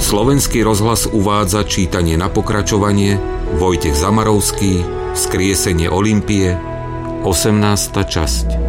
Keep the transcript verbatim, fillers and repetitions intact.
Slovenský rozhlas uvádza čítanie na pokračovanie Vojtech Zamarovský, Vzkriesenie Olympie, osemnásta časť.